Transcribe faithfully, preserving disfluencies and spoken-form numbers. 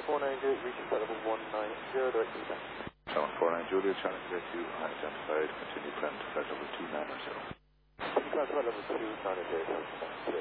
four nine zero, reaching flight level one nine zero, direct to the seven four nine Juliet, Challenger two, unidentified, continue climb to flight level two nine zero. Continue climb to flight level two nine zero,